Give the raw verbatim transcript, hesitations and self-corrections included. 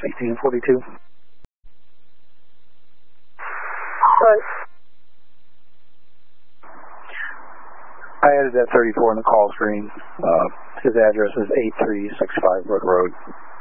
sixteen forty-two. Right. I added that thirty-four in the call screen. Uh, his address is eight three six five Brook Road.